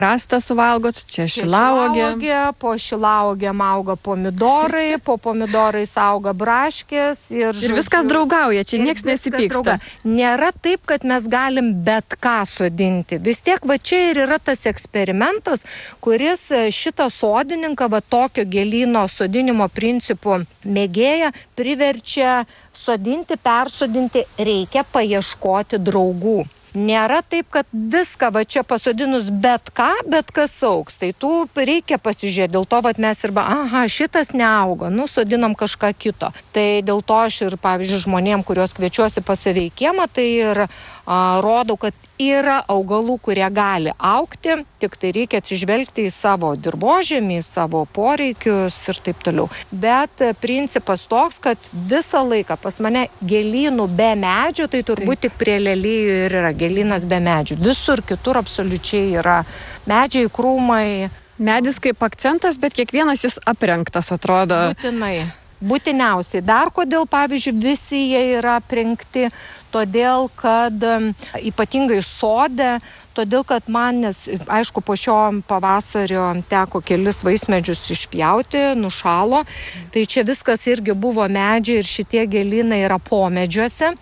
Rastą suvalgot, čia šilauogė. Po šilauogėm auga pomidorai, po pomidorais auga braškės. Ir viskas draugauja, čia nieks nesipyksta. Nėra taip, kad mes galim bet ką sodinti. Vis tiek va čia ir yra tas eksperimentas, kuris šitą sodininką, va tokio gėlyno sodinimo principų mėgėja, priverčia sodinti, persodinti, reikia paieškoti draugų. Nėra taip, kad viską va čia pasodinus bet kas augs. Tai tų reikia pasižiūrėti. Dėl to mes šitas neauga, sodinam kažką kito. Tai dėl to aš ir, pavyzdžiui, žmonėm, kuriuos kviečiuosi pas save į kiemą, tai ir rodau, kad yra augalų, kurie gali augti, tik tai reikia atsižvelgti į savo dirvožemį, į savo poreikius ir taip toliau. Bet principas toks, kad visą laiką pas mane gėlynų be medžių, tai turbūt tik prie lelijų ir yra gėlynas be medžių. Visur kitur absoliučiai yra medžiai, krūmai. Medis kaip akcentas, bet kiekvienas jis aprengtas, atrodo. Būtiniausiai. Dar kodėl, pavyzdžiui, visi jie yra aprengti, todėl, kad ypatingai sode, todėl, kad man, aišku, po šio pavasario teko kelis vaismedžius išpjauti, nušalo, tai čia viskas irgi buvo medžiai ir šitie gėlynai yra pomedžiuose.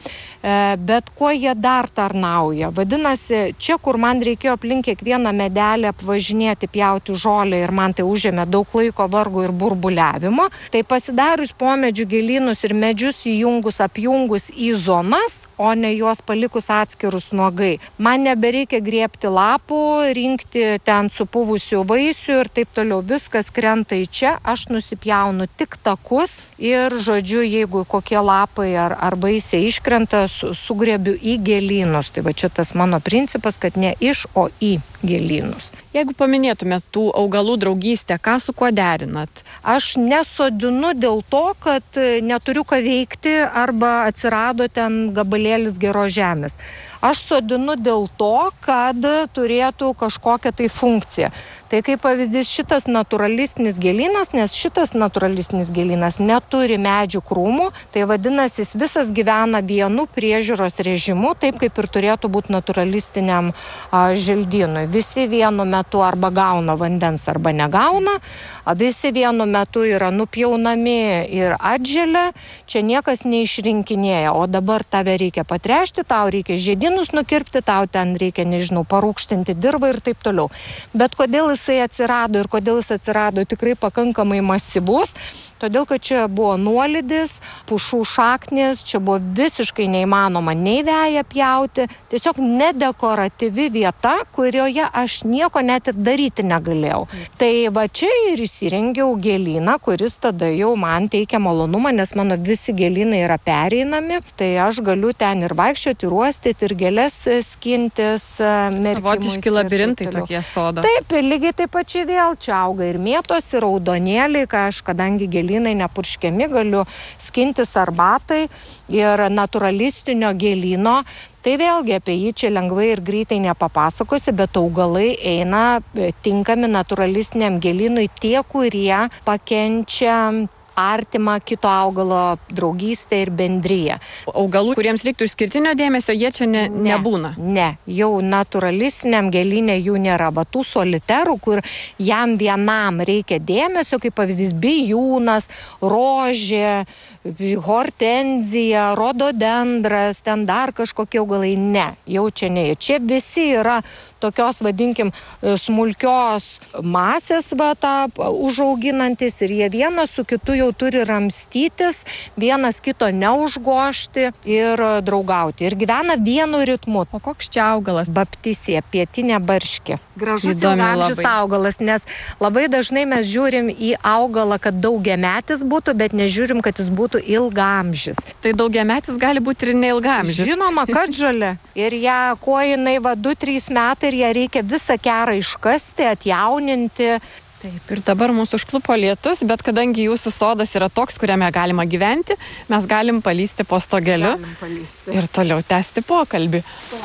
Bet kuo jie dar tarnauja? Vadinasi, čia, kur man reikėjo aplink kiekvieną medelį apvažinėti, pjauti žolę ir man tai užėmė daug laiko, vargo ir burbuliavimo, tai pasidarius pomedžių gėlynus ir medžius apjungus į zonas, o ne juos palikus atskirus nuogai. Man nebereikia griebti lapų, rinkti ten supuvusių vaisių ir taip toliau. Viskas krenta į čia, aš nusipjaunu tik takus ir, žodžiu, jeigu kokie lapai ar vaisiai iškrenta, sugriebiu į gėlynus. Tai va čia tas mano principas, kad ne iš, o į gėlynus. Jeigu paminėtumėt tų augalų draugystę, ką su kuo derinat? Aš nesodinu dėl to, kad neturiu ką veikti arba atsirado ten gabalėlis geros žemės. Aš sodinu dėl to, kad turėtų kažkokią tai funkciją. Tai kaip pavyzdys šitas naturalistinis gėlynas, nes šitas naturalistinis gėlynas neturi medžių krūmų, tai vadinasi, jis visas gyvena vienu priežiūros režimu, taip kaip ir turėtų būti naturalistiniam želdynui. Visi vienu metu arba gauna vandens, arba negauna, visi vienu metu yra nupjaunami ir atželia, čia niekas neišrinkinėja, o dabar tave reikia patrešti, tau reikia žiedynus nukirpti, tau ten reikia, parūkštinti dirvą ir taip toliau. Bet kodėl jisai atsirado ir kodėl jis atsirado tikrai pakankamai masyvus, todėl, kad čia buvo nuolydis, pušų šaknis, čia buvo visiškai neįmanoma nei veją pjauti, tiesiog nedekoratyvi vieta, kurioje aš nieko net ir daryti negalėjau. Tai va čia ir įsirengiau gėlyną, kuris tada jau man teikia malonumą, nes mano visi gėlynai yra pereinami, tai aš galiu ten ir vaikščioti, ir uostyti, ir gėlės skintis. Savotiški labirintai tokie sodo. Taip, ir lygiai taip pačiai vėl čia auga ir mėtos, ir raudonėliai, kadangi gėlynai nepurškiami, galiu skintis arbatai ir naturalistinio gėlyno. Tai vėlgi apie jį čia lengvai ir greitai nepapasakosi, bet augalai eina tinkami naturalistiniam gėlynui tie, kurie pakenčia artimą kito augalo draugystę ir bendriją. Augalų, kuriems reiktų išskirtinio dėmesio, jie čia nebūna? Ne, jau naturalistiniam gėlynė jų nėra. Va tų soliterų, kur jam vienam reikia dėmesio, kaip pavyzdys bijūnas, rožė, hortenzija, rododendras, ten dar kažkokie augalai. Ne, jau čia ne. Čia visi yra tokios, vadinkim, smulkios masės užauginantis ir jie vienas su kitu jau turi ramstytis, vienas kito neužgošti ir draugauti. Ir gyvena vienu ritmu. O koks čia augalas? Baptisija, pietinė barškė. Gražus ilgaamžis augalas, nes labai dažnai mes žiūrim į augalą, kad daugiametis būtų, bet nežiūrim, kad jis būtų ilgaamžis. Tai daugiametis gali būti ir neilgaamžis. Žinoma, kad žalia. Ir ją, kuo jinai 2-3 metai, ir ją reikia visą kerą iškasti, atjauninti. Taip, ir dabar mūsų užklupo lietus, bet kadangi jūsų sodas yra toks, kuriame galima gyventi, mes galim palysti po stogeliu ir toliau tęsti pokalbį.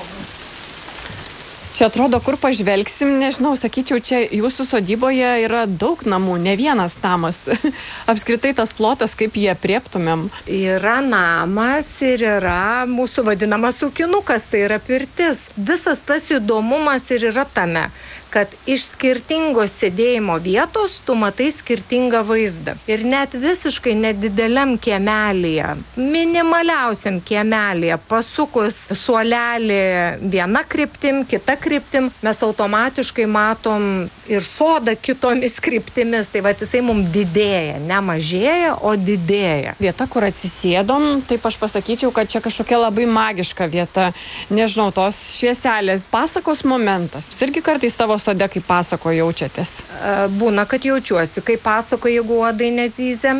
Čia atrodo, kur pažvelgsim, nežinau, sakyčiau, čia jūsų sodyboje yra daug namų, ne vienas namas. Apskritai tas plotas, kaip jį apriektumėm. Yra namas ir yra mūsų vadinamas ūkinukas, tai yra pirtis. Visas tas įdomumas ir yra tame, kad iš skirtingos sėdėjimo vietos tu matai skirtingą vaizdą. Ir net visiškai nedideliam kiemelėje, minimaliausiam kiemelėje, pasukus suolelį viena kryptim, kita kryptim, mes automatiškai matom ir sodą kitomis kryptimis. Tai va, jisai mums didėja, ne mažėja, o didėja. Vieta, kur atsisėdom, taip aš pasakyčiau, kad čia kažkokia labai magiška vieta. Nežinau, tos švieselės, pasakos momentas. Irgi kartais savo sode, kaip pasako, jaučiatės? Būna, kad jaučiuosi, kaip pasako, jeigu uodai nezyzė.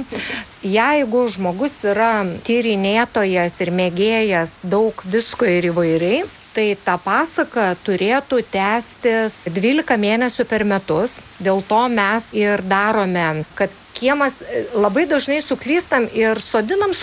Jeigu žmogus yra tyrinėtojas ir mėgėjas daug visko ir įvairiai, tai ta pasaka turėtų tęstis 12 mėnesių per metus. Dėl to mes ir darome, kad kiemas labai dažnai suklystam ir sodinam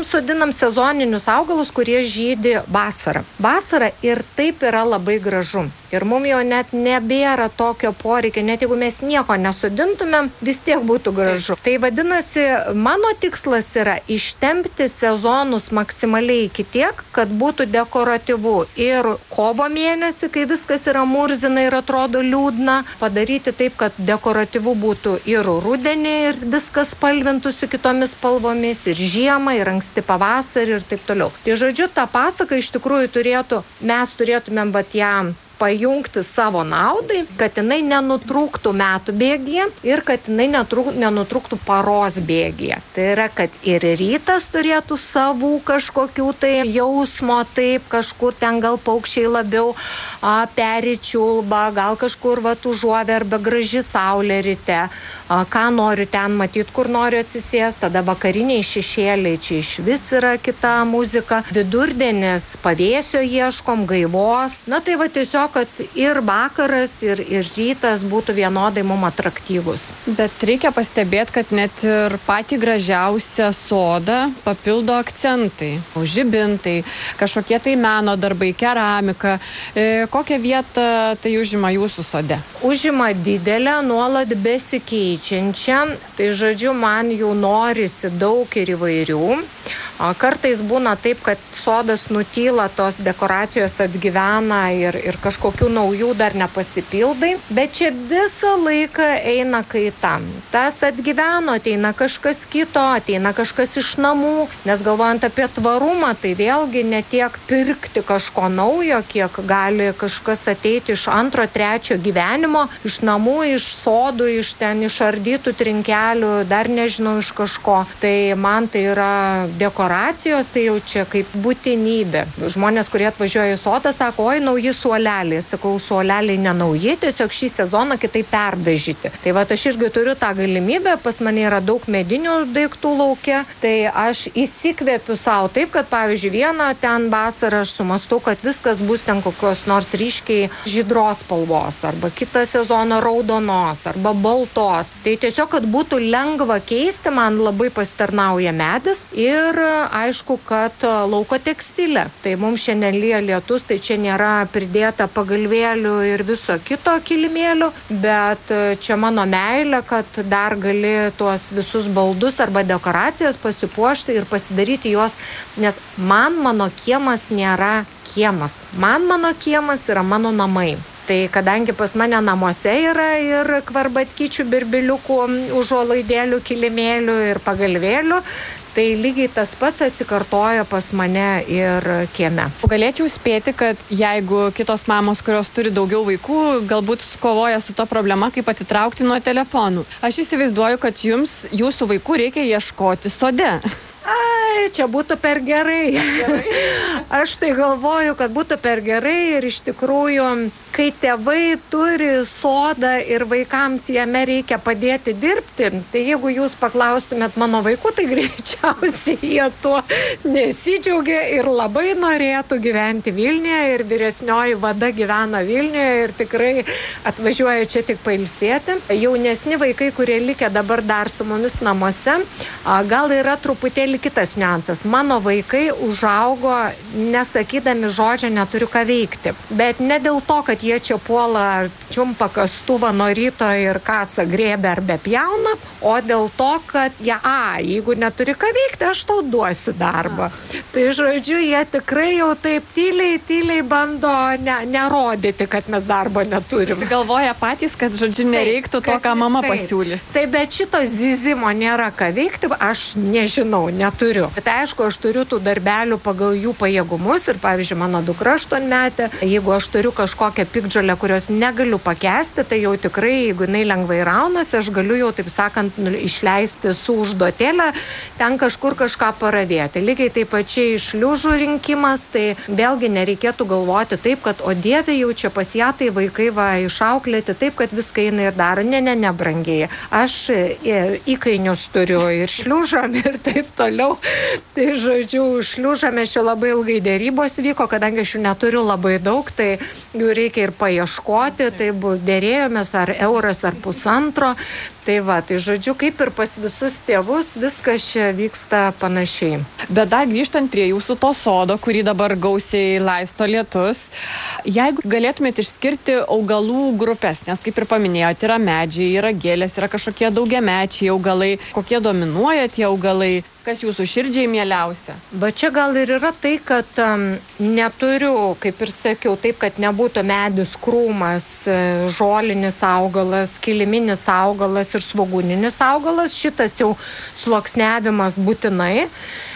sezoninius augalus, kurie žydi vasarą. Vasarą ir taip yra labai gražu. Ir mums jau net nebėra tokio poreikio, net jeigu mes nieko nesodintumėm, vis tiek būtų gražu. Tai vadinasi, mano tikslas yra ištempti sezonus maksimaliai iki tiek, kad būtų dekoratyvu. Ir kovo mėnesį, kai viskas yra murzina ir atrodo liūdna, padaryti taip, kad dekoratyvu būtų ir rudenį, ir viskas spalvintųsi kitomis spalvomis, ir žiemą, ir anksti pavasarį ir taip toliau. Tai žodžiu, ta pasaka iš tikrųjų mes turėtumėm ją pajungti savo naudai, kad jinai nenutrūktų metų bėgyje ir kad jinai nenutrūktų paros bėgyje. Tai yra, kad ir rytas turėtų savų kažkokių tai jausmo, taip kažkur ten gal paukščiai labiau peri čiulba, gal kažkur užuovė arba graži saulė ryte, ką noriu ten matyti, kur noriu atsisės, tada vakariniai šešėliai, čia iš vis yra kita muzika, vidurdienis pavėsio ieškom, gaivos, na tai va tiesiog, kad ir vakaras, ir rytas būtų vienodai mums atraktyvus. Bet reikia pastebėti, kad net ir patį gražiausią sodą papildo akcentai, žibintai, kažkokie tai meno darbai, keramika. Kokią vietą tai užima jūsų sode? Užima didelę, nuolat besikeičiančią. Tai žodžiu, man jau norisi daug ir įvairių. Kartais būna taip, kad sodas nutyla, tos dekoracijos atgyvena ir kažkokių naujų dar nepasipildai, bet čia visą laiką eina kaita. Tas atgyveno, ateina kažkas kito, ateina kažkas iš namų, nes galvojant apie tvarumą, tai vėlgi ne tiek pirkti kažko naujo, kiek gali kažkas ateiti iš antro, trečio gyvenimo, iš namų, iš sodų, iš ten išardytų trinkelių, dar nežinau iš kažko. Tai man tai yra dekoracijos, tai jau čia kaip būtinybė. Žmonės, kurie atvažiuoja į sodą, sako, oi, nauji suoleliai. Sakau, suoleliai nenauji, tiesiog šį sezoną kitaip perdažyti. Tai va, aš irgi turiu tą galimybę, pas mane yra daug medinių daiktų lauke, tai aš įsikvėpiu savo taip, kad pavyzdžiui, vieną ten vasarą aš sumastau, kad viskas bus ten kokios nors ryškiai žydros spalvos, arba kitą sezoną raudonos, arba baltos. Tai tiesiog, kad būtų lengva keisti, man labai pasitarnauja medis ir aišku, kad lauko tekstilė. Tai mums šiandien lyja lietus, tai čia nėra pridėta pagalvėlių ir viso kito kilimėlių, bet čia mano meilė, kad dar gali tuos visus baldus arba dekoracijas pasipuošti ir pasidaryti juos, nes mano kiemas nėra kiemas. Mano kiemas yra mano namai. Tai kadangi pas mane namuose yra ir kvarbatkyčių, birbiliukų, užuolaidėlių, kilimėlių ir pagalvėlių, tai lygiai tas pats atsikartoja pas mane ir kieme. Galėčiau spėti, kad jeigu kitos mamos, kurios turi daugiau vaikų, galbūt kovoja su to problema, kaip atitraukti nuo telefonų. Aš įsivaizduoju, kad jūsų vaikų reikia ieškoti sode. Ai, čia būtų per gerai. Aš tai galvoju, kad būtų per gerai ir iš tikrųjų, kai tėvai turi sodą ir vaikams jame reikia padėti dirbti, tai jeigu jūs paklaustumėt mano vaikų, tai greičiausiai jie tuo nesidžiaugia ir labai norėtų gyventi Vilniuje ir vyresnioji vada gyvena Vilniuje ir tikrai atvažiuoja čia tik pailsėti. Jaunesni vaikai, kurie likę dabar dar su mumis namuose, gal yra truputėlį kitas niuansas. Mano vaikai užaugo nesakydami žodžio neturiu ką veikti. Bet ne dėl to, kad jie čia puola čiumpa kastuvą nuo ryto ir kasa grėbę ar bepjauna, o dėl to, kad jeigu neturi ką veikti, aš tau duosiu darbą. Tai žodžiu, jie tikrai jau taip tyliai bando nerodyti, kad mes darbo neturim. Galvoja patys, kad žodžiu nereiktų to, ką mama pasiūlys. Tai bet šito zyzimo nėra ką veikti, aš nežinau, neturiu. Bet aišku, aš turiu tų darbelių pagal jų pajėgumus ir pavyzdžiui, mano dukra 8-metė, jeigu aš turiu kažkokią piktžolę, kurios negaliu pakęsti, tai jau tikrai, jeigu jinai lengvai raunasi, aš galiu jau, taip sakant, išleisti su užduotėlę, ten kažkur kažką paravėti. Lygiai taip pačiai šliužų rinkimas, tai vėlgi nereikėtų galvoti taip, kad o dieve jau čia pas ją tai vaikai išauklėti taip, kad viską eina ir daro. Ne, brangiai. Aš įkainius turiu ir šliužam ir taip toliau. Tai žodžiu, šliužame čia labai ilgai dėrybos vyko, kadangi aš jų neturiu labai daug, tai jų reikia ir paieškoti, tai dėrėjomės ar euras ar pusantro. Tai žodžiu, kaip ir pas visus tėvus, viskas čia vyksta panašiai. Bet dar grįžtant prie jūsų to sodo, kurį dabar gausiai laisto lietus, jeigu galėtumėte išskirti augalų grupės, nes kaip ir paminėjote, yra medžiai, yra gėlės, yra kažkokie daugiamečiai augalai, kokie dominuoja tie augalai, kas jūsų širdžiai mieliausia? Va čia gal ir yra tai, kad neturiu, kaip ir sakiau, taip, kad nebūtų medis, krūmas, žolinis augalas, kiliminis augalas ir svogūninis augalas, šitas jau sluoksniavimas būtinai.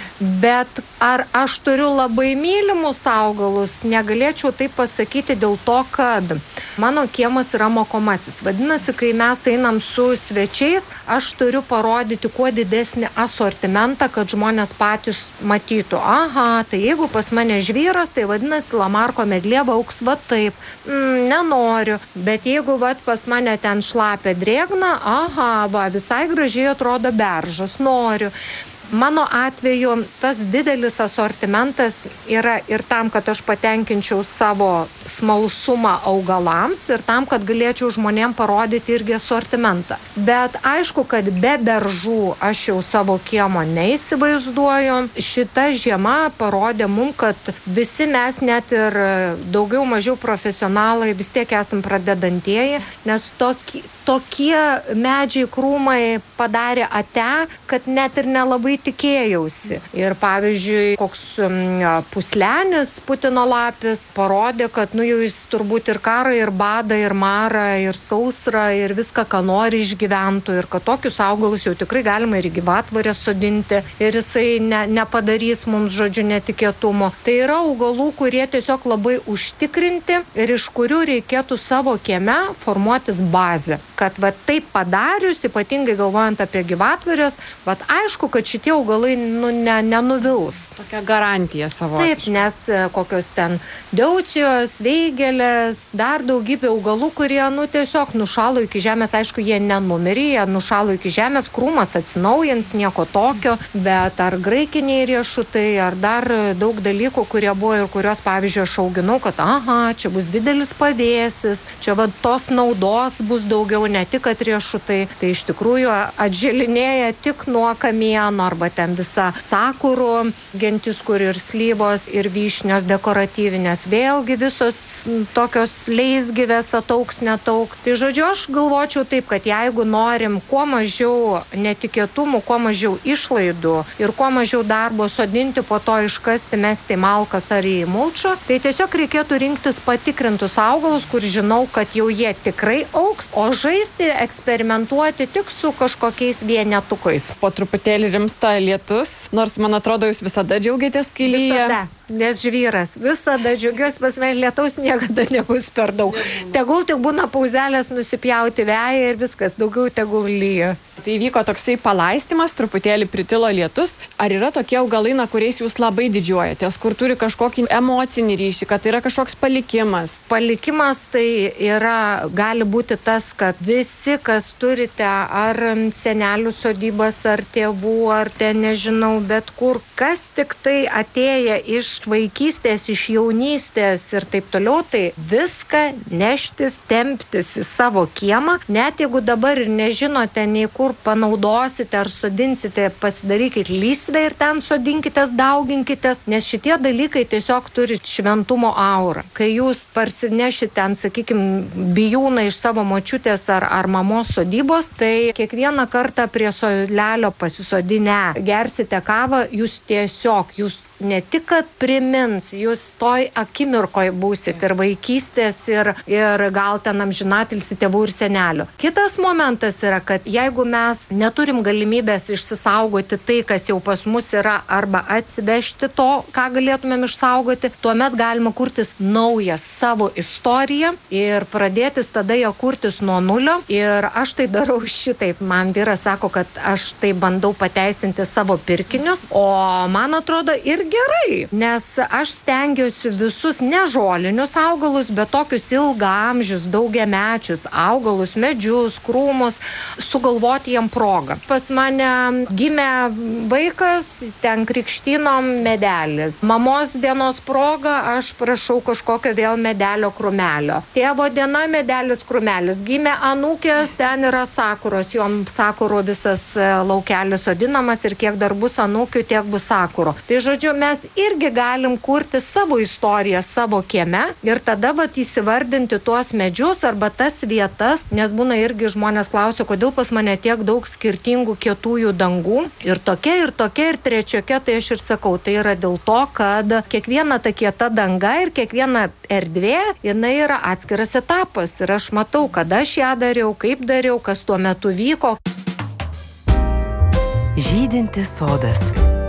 Bet ar aš turiu labai mylimus augalus, negalėčiau taip pasakyti dėl to, kad mano kiemas yra mokomasis. Vadinasi, kai mes einam su svečiais, aš turiu parodyti kuo didesnį asortimentą, kad žmonės patys matytų. Tai jeigu pas mane žvyras, tai vadinasi, Lamarko medlieva auks taip. Nenoriu. Bet jeigu pas mane ten šlapia drėgna, visai gražiai atrodo beržas, noriu. Mano atveju tas didelis asortimentas yra ir tam, kad aš patenkinčiau savo smalsumą augalams ir tam, kad galėčiau žmonėm parodyti irgi asortimentą. Bet aišku, kad be beržų aš jau savo kiemo neįsivaizduoju. Šita žiema parodė mum, kad visi mes net ir daugiau mažiau profesionalai vis tiek esam pradedantieji, nes tokie medžiai, krūmai padarė kad net ir nelabai tikėjausi. Ir pavyzdžiui, koks puslenis Putino lapis parodė, kad jau jis turbūt ir karą, ir badą, ir marą, ir sausrą, ir viską, ką nori išgyventų. Ir kad tokius augalus jau tikrai galima ir gyvatvorę sodinti. Ir jisai nepadarys mums, žodžiu, netikėtumo. Tai yra augalų, kurie tiesiog labai užtikrinti ir iš kurių reikėtų savo kieme formuotis bazę. Kad taip padarius, ypatingai galvojant apie gyvatvorės, aišku, kad šitie augalai nenuvils. Tokia garantija savo. Taip, nes kokios ten deutcijos, veigelės, dar daugybė augalų, kurie tiesiog nušalo iki žemės, aišku, jie nenumirė, jie nušalo iki žemės, krūmas atsinaujins, nieko tokio, bet ar graikiniai riešutai, ar dar daug dalykų, kurie buvo ir kurios, pavyzdžiui, aš auginau, kad čia bus didelis pavėsis, čia tos naudos bus daugiau, ne tik kad riešutai, tai iš tikrųjų atželinėja tik nuo kamieno arba ten visa sakurų gentis, kur ir slyvos, ir vyšnios dekoratyvinės, vėlgi visos tokios leisgyvės atauks, netauks. Tai žodžiu, aš galvočiau taip, kad jeigu norim kuo mažiau netikėtumų, kuo mažiau išlaidų ir kuo mažiau darbo sodinti, po to iškasti, mesti į malkas ar į mulčą, tai tiesiog reikėtų rinktis patikrintus augalus, kur žinau, kad jau jie tikrai auks, o žaisti, eksperimentuoti tik su kažkokiais vienetukais. Po truputėlį rimsta lietus, nors man atrodo, jūs visada džiaugiatės, kai lyja. Visada, nes žvyras, visada džiaugiuosi, pas mane lietaus niekada nebus per daug. Tegul tik būna pauzelės nusipjauti veją ir viskas, daugiau tegul lyja. Tai vyko toksai palaistymas, truputėlį pritilo lietus. Ar yra tokie augalai, kuriais jūs labai didžiuojatės, kur turi kažkokį emocinį ryšį, kad tai yra kažkoks palikimas? Palikimas tai yra, gali būti tas, kad visi, kas turite ar senelių sodybas, ar tėvų, ar ten nežinau, bet kur, kas tik tai atėję iš vaikystės, iš jaunystės ir taip toliau, tai viską neštis, temptis į savo kiemą, net jeigu dabar ir nežinote nei kur panaudosite ar sodinsite, pasidarykit lysvę ir ten sodinkitės, dauginkitės, nes šitie dalykai tiesiog turi šventumo aurą. Kai jūs parsinešite ten, sakykime, bijūną iš savo močiutės ar mamos sodybos, tai kiekvieną kartą prie solelio pasisodinę gersite kavą, jūs ne tik, kad primins, jūs toj akimirkoj būsit ir vaikystės, ir gal ten amžinatilsi tėvų ir senelių. Kitas momentas yra, kad jeigu mes neturim galimybės išsisaugoti tai, kas jau pas mus yra, arba atsivežti to, ką galėtumėm išsaugoti, tuomet galima kurtis naują savo istoriją ir pradėtis tada ją kurtis nuo nulio. Ir aš tai darau šitaip. Man vyras sako, kad aš tai bandau pateisinti savo pirkinius, o man atrodo ir gerai, nes aš stengiuosi visus nežolinius augalus, bet tokius ilgaamžius, daugiamečius augalus, medžius, krūmus, sugalvoti jam progą. Pas mane gimė vaikas, ten krikštynom medelis. Mamos dienos proga aš prašau kažkokio vėl medelio krūmelio. Tėvo diena medelis krūmelis. Gimė anūkės, ten yra sakuros, jom sakuro visas laukelis sodinamas ir kiek dar bus anūkių, tiek bus sakuro. Tai žodžiu, mes irgi galim kurti savo istoriją savo kieme ir tada įsivardinti tuos medžius arba tas vietas, nes būna irgi žmonės klausia, kodėl pas mane tiek daug skirtingų kietųjų dangų ir tokia, ir trečiokia, tai aš ir sakau, tai yra dėl to, kad kiekviena ta kieta danga ir kiekviena erdvė, jinai yra atskiras etapas ir aš matau, kada aš ją dariau, kaip dariau, kas tuo metu vyko. Žydintis sodas.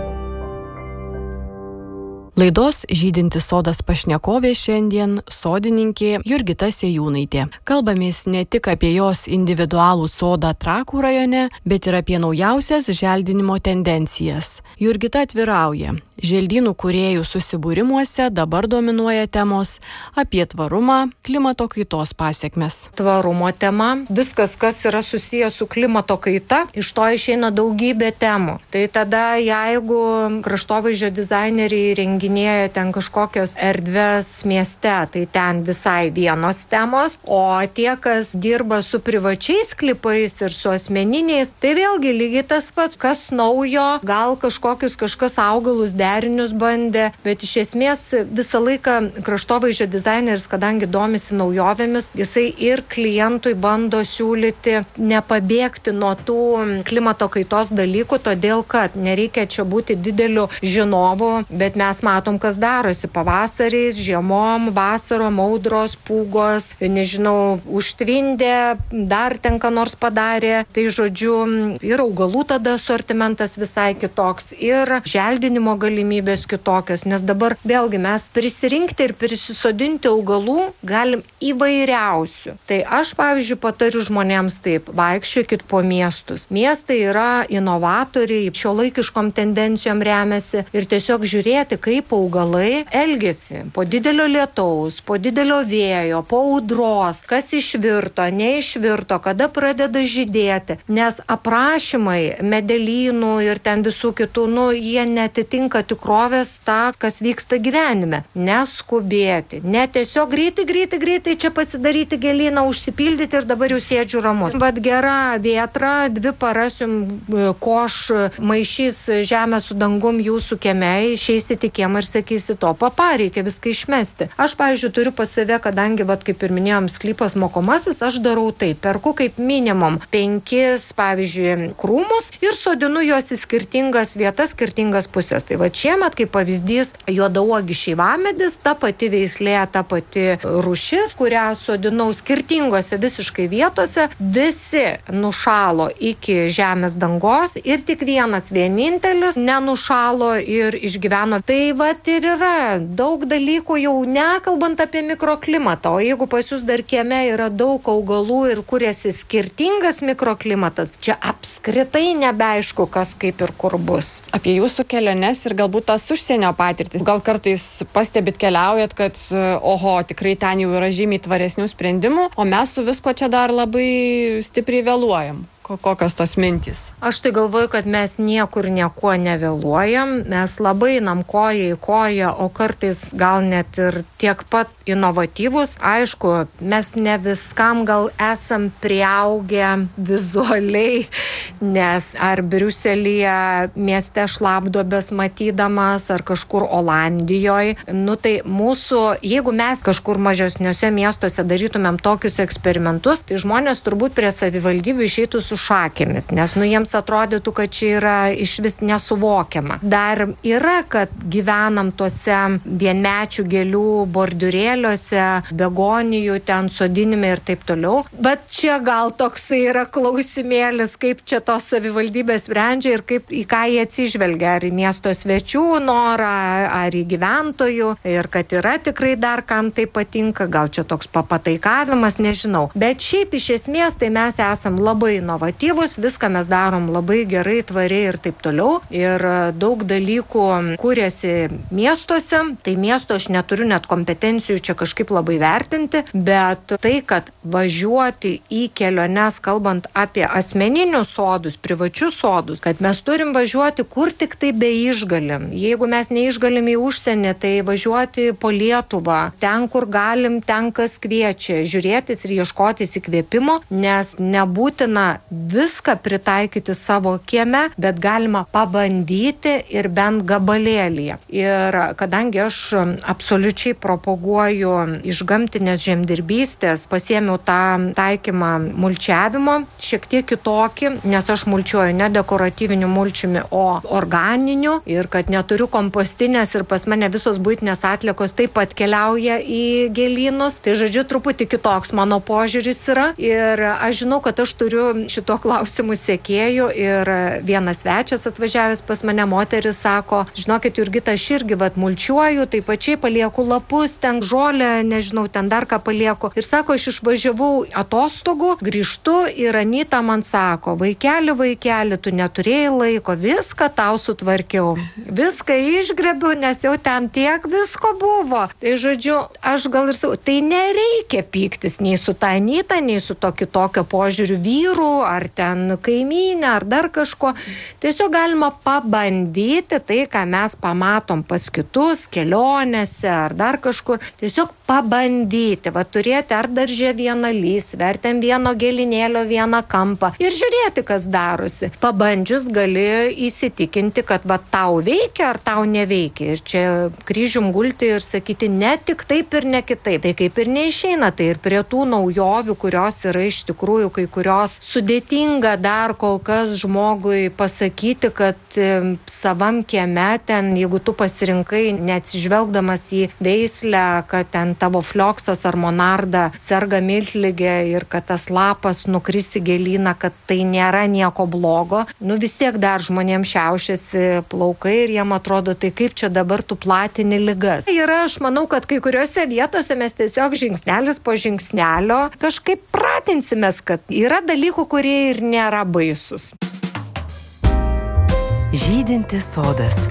Laidos Žydintis sodas pašnekovė šiandien sodininkė Jurgita Sėjūnaitė. Kalbamės ne tik apie jos individualų sodą Trakų rajone, bet ir apie naujausias želdinimo tendencijas. Jurgita atvirauja. Želdynų kūrėjų susibūrimuose dabar dominuoja temos apie tvarumą, klimato kaitos pasekmes. Tvarumo tema, viskas, kas yra susijęs su klimato kaita, iš to išeina daugybė temų. Tai tada, jeigu kraštovaizdžio dizaineriai renginėja ten kažkokios erdves mieste, tai ten visai vienos temos, o tie, kas dirba su privačiais klipais ir su asmeniniais, tai vėlgi lygiai tas pats, kas naujo, gal kažkas augalus derinius bandė, bet iš esmės visą laiką kraštovaizdžio dizaineris, kadangi domisi naujovėmis, jisai ir klientui bando siūlyti nepabėgti nuo tų klimato kaitos dalykų, todėl kad nereikia čia būti dideliu žinovu, bet mes matom, kas darosi pavasariais, žiemom, vasarom, audros, pūgos, nežinau, užtvindė, dar ten ką nors padarė. Tai žodžiu, ir augalų tada sortimentas visai kitoks, ir želdinimo galimybės kitokios, nes dabar vėlgi mes prisirinkti ir prisisodinti augalų galim įvairiausių. Tai aš, pavyzdžiui, patariu žmonėms taip, vaikščiokit po miestus. Miestai yra inovatoriai, šiuolaikiškom tendencijom remiasi ir tiesiog žiūrėti, kaip augalai elgiasi po didelio lietaus, po didelio vėjo, po audros, kas išvirto, neišvirto, kada pradeda žydėti, nes aprašymai medelynų ir ten visų kitų, jie netitinka tikrovės tą, kas vyksta gyvenime. Neskubėti, ne tiesiog greitai čia pasidaryti gėlyną, užsipildyti ir dabar jau sėdžiu ramus. Vat gera vėtra, 2 paras jums koš maišys žemę su dangum jūsų kieme, išeisite į kiemą ir sakysi to, papa, reikia viską išmesti. Aš, pavyzdžiui, turiu pas save, kadangi, kaip ir minėjom, sklypas mokomasis, aš darau taip, perku kaip minimum 5, pavyzdžiui, krūmus ir sodinu juos į skirtingas vietas, skirtingas pusės. Tai va šiemet, kaip pavyzdys, juodauogis šeivamedis, ta pati veislė, ta pati rūšis, kurią sodinau skirtingose visiškai vietose, visi nušalo iki žemės dangos ir tik vienintelis nenušalo ir išgyveno. Tai va ir yra daug dalykų, jau nekalbant apie mikroklimatą, o jeigu pas jūs dar kieme yra daug augalų ir kuriasi skirtingas mikroklimatas, čia apskritai nebeaišku, kas kaip ir kur bus. Apie jūsų keliones ir galbūt tas užsienio patirtis. Gal kartais pastebit keliaujat, kad tikrai ten jau yra žymiai tvaresnių sprendimų, o mes su visko čia dar labai stipriai vėluojam. Kokios tos mintys? Aš tai galvoju, kad mes niekur niekuo nevėluojam, mes labai einam koja į koją, o kartais gal net ir tiek pat inovatyvus. Aišku, mes ne viskam gal esam priaugę vizualiai, nes ar Briuselyje mieste šlapduobes matydamas, ar kažkur Olandijoje, tai mūsų, jeigu mes kažkur mažesniuose miestuose darytumėm tokius eksperimentus, tai žmonės turbūt prie savivaldybių išeitų su šakėmis, nes jiems atrodytų, kad čia yra išvis nesuvokiama. Dar yra, kad gyvenam tuose vienmečių gėlių bordiurėliuose, begonijų ten sodinime ir taip toliau. Bet čia gal toksai yra klausimėlis, kaip čia tos savivaldybės sprendžia ir kaip į ką jie atsižvelgia, ar į miesto svečių norą, ar į gyventojų, ir kad yra tikrai dar kam tai patinka, gal čia toks papataikavimas, nežinau. Bet šiaip iš esmės tai mes esam labai inovatyvus, viską mes darom labai gerai, tvariai ir taip toliau. Ir daug dalykų kūrėsi miestuose, tai miesto aš neturiu net kompetencijų čia kažkaip labai vertinti, bet tai, kad važiuoti į keliones, kalbant apie asmeninius sodus, privačius sodus, kad mes turim važiuoti kur tik tai beišgalim. Jeigu mes neišgalim į užsienį, tai važiuoti po Lietuvą, ten kur galim, ten kas kviečia, žiūrėtis ir ieškotis įkvėpimo, nes nebūtina viską pritaikyti savo kieme, bet galima pabandyti ir bent gabalėlyje. Ir kadangi aš absoliučiai propaguoju iš gamtinės žemdirbystės, pasiėmiau tą taikymą mulčiavimo, šiek tiek kitokį, nes aš mulčiuoju ne dekoratyviniu mulčiumi, o organiniu, ir kad neturiu kompostinės ir pas mane visos buitinės atliekos taip pat keliauja į gėlynus. Tai žodžiu, truputį kitoks mano požiūris yra. Ir aš žinau, kad aš turiu šito klausimų sekėjų, ir vienas svečias atvažiavęs pas mane, moteris, sako, žinokit, Jurgita, aš irgi mulčiuoju, taip pačiai palieku lapus, ten žolę, nežinau, ten dar ką palieku. Ir sako, aš išvažiavau atostogų, grįžtu ir Anyta man sako, vaikeli, tu neturėjai laiko, viską tau sutvarkiau, viską išgrebiu, nes jau ten tiek visko buvo. Tai žodžiu, aš gal ir sakau, tai nereikia pyktis nei su ta Anyta, nei su to kitokio požiūrių vyrų, ar ten kaimynė, ar dar kažko. Tiesiog galima pabandyti tai, ką mes pamatom pas kitus, kelionėse, ar dar kažkur. Tiesiog pabandyti, turėti ar daržė vieną lysvę, ar ten vieno gėlinėlio vieną kampą ir žiūrėti, kas darosi. Pabandžius gali įsitikinti, kad tau veikia ar tau neveikia. Ir čia kryžium gulti ir sakyti ne tik taip ir ne kitaip. Tai kaip ir neišeina, tai ir prie tų naujovių, kurios yra iš tikrųjų kai kurios sudėtinga dar kol kas žmogui pasakyti, kad savam kieme ten, jeigu tu pasirinkai neatsižvelgdamas į veislę, kad ten tavo flioksas ar monarda serga miltligė ir kad tas lapas nukris į gėlyną, kad tai nėra nieko blogo, vis tiek dar žmonėms šiaušiasi plaukai ir jiem atrodo, tai kaip čia dabar tu platini ligas. Ir aš manau, kad kai kuriuose vietose mes tiesiog žingsnelis po žingsnelio kažkaip pratinsimės, kad yra dalykų, kurie ir nėra baisus. Žydintis sodas.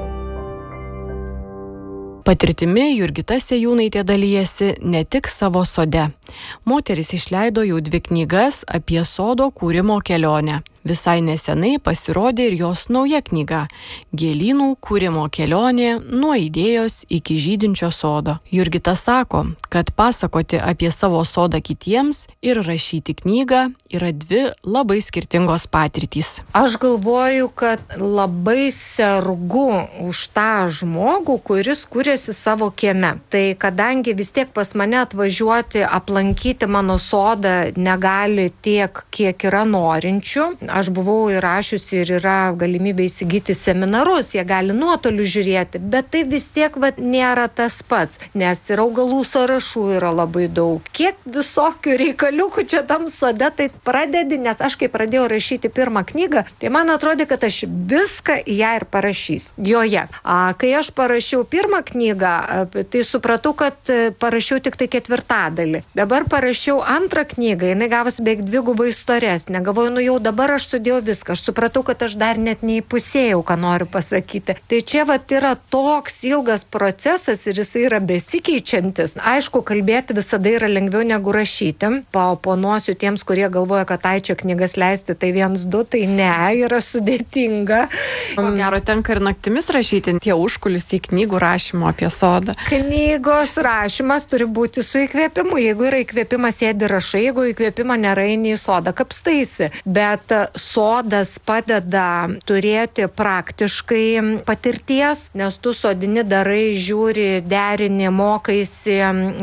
Patirtimi Jurgita Sejūnaitė dalijasi ne tik savo sode. Moteris išleido jau 2 knygas apie sodo kūrimo kelionę. Visai nesenai pasirodė ir jos nauja knyga Gėlynų kūrimo kelionė nuo idėjos iki žydinčio sodo. Jurgita sako, kad pasakoti apie savo sodą kitiems ir rašyti knygą yra 2 labai skirtingos patirtys. Aš galvoju, kad labai sergu už tą žmogų, kuris kūrėsi savo kieme. Tai kadangi vis tiek pas mane atvažiuoti, aplankyti mano sodą negali tiek, kiek yra norinčių. Aš buvau įrašiusi ir yra galimybė įsigyti seminarus, jie gali nuotoliu žiūrėti, bet tai vis tiek nėra tas pats, nes ir augalų sąrašų yra labai daug. Kiek visokių reikaliukų čia tam sode, tai pradedi, nes aš kai pradėjau rašyti pirmą knygą, tai man atrodė, kad aš viską ją ir parašysiu. Joje. Kai aš parašiau pirmą knygą, tai supratau, kad parašiau tik tai 4/4. Dabar parašiau antrą knygą, jinai gavosi beveik dvigubai storesnė. Galvoju, jau dabar aš sudėjau viską. Aš supratau, kad aš dar net neįpusėjau, ką noriu pasakyti. Tai čia yra toks ilgas procesas ir jis yra besikeičiantis. Aišku, kalbėti visada yra lengviau negu rašyti. Paoponuosiu tiems, kurie galvoja, kad čia knygas leisti, tai 1-2, tai ne, yra sudėtinga. Ko gero, tenka ir naktimis rašyti tie užkulisiai knygų rašymo apie sodą. Knygos rašymas turi būti su įkvėpimu. Jeigu yra įkvėpimas, sėdi rašai, jeigu įkvėpimo nėra, eini į sodą, kapstaisi. Bet sodas padeda turėti praktiškai patirties, nes tu sodini, darai, žiūri, derini, mokaisi,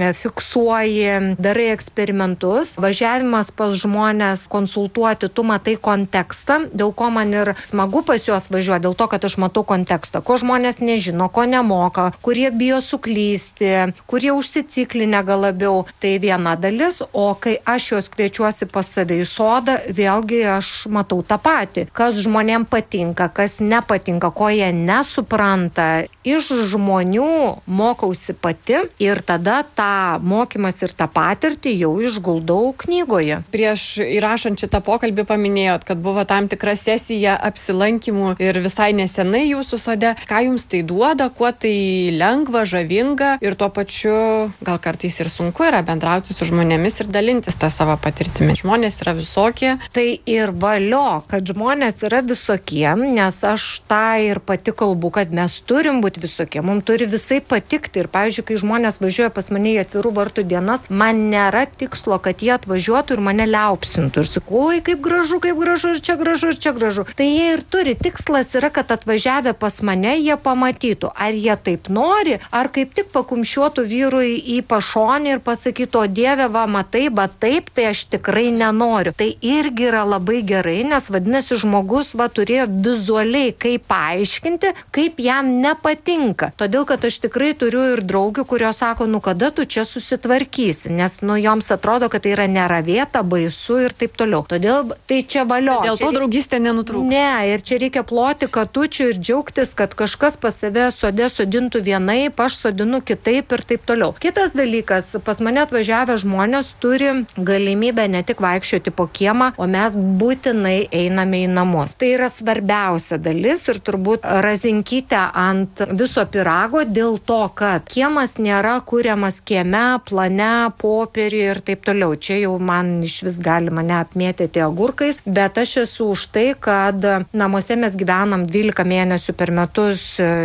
fiksuoji, darai eksperimentus. Važiavimas pas žmonės konsultuoti, tu matai kontekstą, dėl ko man ir smagu pas juos važiuoti, dėl to, kad aš matau kontekstą, ko žmonės nežino, ko nemoka, kurie bijo suklysti, kurie užsiciklinę gal labiau. Tai viena dalis, o kai aš juos kviečiuosi pas save į sodą, vėlgi aš matau tą patį. Kas žmonėm patinka, kas nepatinka, ko jie nesupranta. Iš žmonių mokausi pati ir tada tą mokymas ir tą patirtį jau išguldau knygoje. Prieš įrašant šitą pokalbį paminėjot, kad buvo tam tikra sesija apsilankimų ir visai nesenai jūsų sode. Ką jums tai duoda, kuo tai lengva, žavinga ir tuo pačiu gal kartais ir sunku yra bendrauti su žmonėmis ir dalintis tą savo patirtimį. Žmonės yra visokie. Tai ir valio, kad žmonės yra visokie, nes aš tą ir pati kalbu, kad mes turim būti visokie, mums turi visai patikti. Ir pavyzdžiui, kai žmonės važiuoja pas mane į atvirų vartų dienas, man nėra tikslo, kad jie atvažiuotų ir mane liaupsintų. Ir sakau, oi, kaip gražu, ir čia gražu, ir čia gražu. Tai jie ir turi. Tikslas yra, kad atvažiavę pas mane jie pamatytų, ar jie taip nori, ar kaip tik pakumščiuotų vyrui į pašonį ir pasakytų, o Dieve, va, matai, bet taip, tai aš tikrai nenoriu. Tai irgi yra labai gerai, nes vadinasi, žmogus turėjo vizualiai kaip paaiškinti, kaip jam nepatinka. Todėl, kad aš tikrai turiu ir draugių, kurios sako, kada tu čia susitvarkysi, nes joms atrodo, kad tai yra neravėta, baisu ir taip toliau. Todėl tai čia valio. Dėl to draugystė nenutrūks. Ne, ir čia reikia ploti katučių ir džiaugtis, kad kažkas pas save sode sodintų vienaip, aš sodinu kitaip ir taip toliau. Kitas dalykas, pas mane atvažiavę žmonės turi galimybę ne tik vaikščioti po kiemą, o mes būtinai einame į namus. Tai yra svarbiausia dalis ir turbūt razinkytę ant viso pyrago dėl to, kad kiemas nėra kuriamas kieme, plane, popieriui ir taip toliau. Čia jau man iš vis gali mane apmėtyti agurkais, bet aš esu už tai, kad namuose mes gyvenam 12 mėnesių per metus,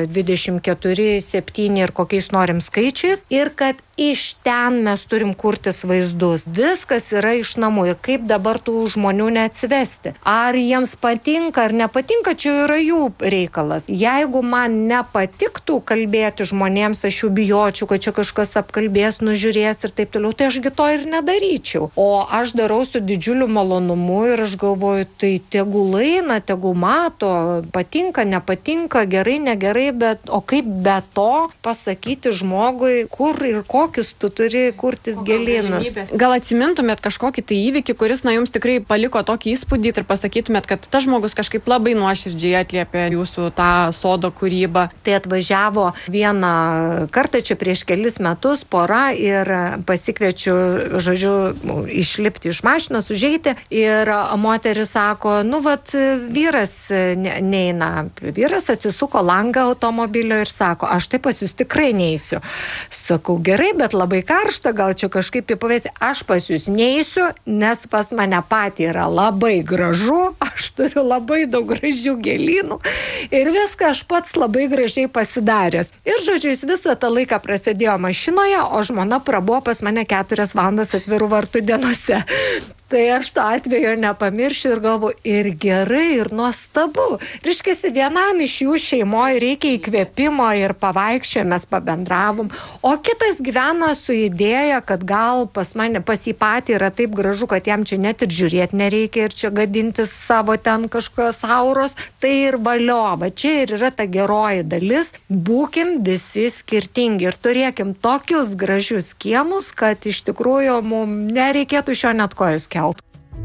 24, 7 ir kokiais norim skaičiais ir kad iš ten mes turim kurtis vaizdus. Viskas yra iš namų ir kaip dabar tų žmonių neatsivesti. Ar jiems patinka ar nepatinka, čia yra jų reikalas. Jeigu man nepatiktų kalbėti žmonėms, aš jų bijočiau, kad čia kažkas apkalbės, nužiūrės ir taip toliau, tai ašgi to ir nedaryčiau. O aš darau su didžiuliu malonumu ir aš galvoju, tai tegul eina, tegul mato, patinka, nepatinka, gerai, negerai, bet o kaip be to pasakyti žmogui, kur ir kokius tu turi kurtis gėlynus. Gal atsimintumėt kažkokį tai įvykį, kuris jums tikrai paliko tokį įspūdį ir pasakytumėt, kad tas žmogus kažkaip labai nuoširdžiai atliepė jūsų tą sodo kūrybą. Tai atvažiavo vieną kartą čia prieš kelis metus pora ir pasikviečiu, žodžiu, išlipti iš mašinos, užeiti ir moteris sako, vyras neina. Vyras atsisuko langą automobilio ir sako, aš tai pas jūs tikrai neisiu. Sakau, gerai, bet labai karšta, gal čia kažkaip įpavėsi. Aš pas jūs neisiu, nes pas mane patį yra labai gražu, aš turiu labai daug gražių gėlynų ir viską aš pats labai gražiai pasidaręs. Ir žodžiu, jis visą tą laiką prasidėjo mašinoje, o žmona prabuvo pas mane 4 valandas atvirų vartų dienose. Tai aš to atveju nepamiršiu ir galvoju, ir gerai, ir nuostabu. Reiškiasi, vienam iš jų šeimoje reikia įkvėpimo ir pavaikščiojo, mes pabendravom, o kitas gyvena su idėja, kad gal pas jį patį yra taip gražu, kad jam čia net ir žiūrėti nereikia ir čia gadintis savo ten kažkokios auros. Tai ir valio, va čia ir yra ta geroji dalis. Būkim visi skirtingi ir turėkim tokius gražius kiemus, kad iš tikrųjų mums nereikėtų iš jo net kojos kelt.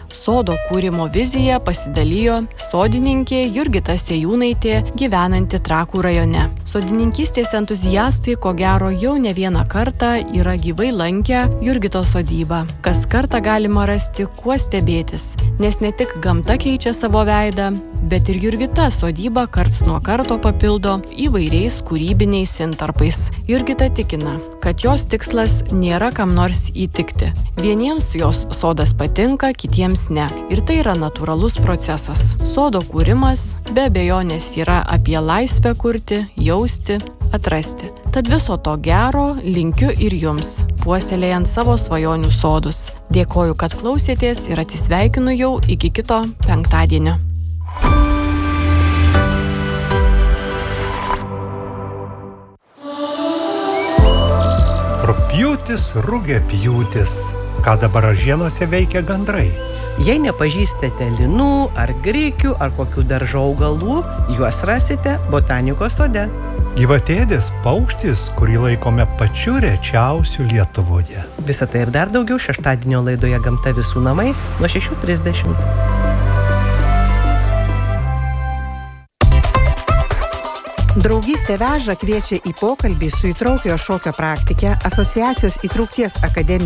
Sodo kūrimo viziją pasidalijo sodininkė Jurgita Sejūnaitė, gyvenanti Trakų rajone. Sodininkystės entuziastai, ko gero, jau ne vieną kartą yra gyvai lankę Jurgitos sodybą. Kas kartą galima rasti, kuo stebėtis, nes ne tik gamta keičia savo veidą, bet ir Jurgita sodybą karts nuo karto papildo įvairiais kūrybiniais intarpais. Jurgita tikina, kad jos tikslas nėra kam nors įtikti. Vieniems jos sodas patinka, kitiems ne. Ir tai yra natūralus procesas. Sodo kūrimas be abejonės yra apie laisvę kurti, jausti, atrasti. Tad viso to gero linkiu ir jums, puoselėjant savo svajonių sodus. Dėkoju, kad klausėtės ir atsisveikinu jau iki kito penktadienio. Rugpjūtis, rugiapjūtis. Ką dabar ražienose veikia gandrai? Jei nepažįstate linų ar grikių ar kokių daržo augalų, juos rasite botanikos sode. Gyvatėdis paukštis, kurį laikome pačiu rečiausiu Lietuvoje. Visą tai ir dar daugiau šeštadienio laidoje Gamta visų namai nuo 6:30. Draugystė veža kviečia į pokalbį su įtraukiojo šokio praktike Asociacijos Įtraukties akademija